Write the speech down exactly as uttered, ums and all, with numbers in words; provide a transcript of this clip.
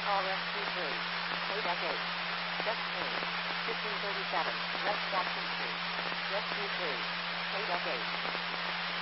call rescue three. Kodak eight. Just came. fifteen thirty-seven. West Jackson Street. Rescue three. Kodak eight.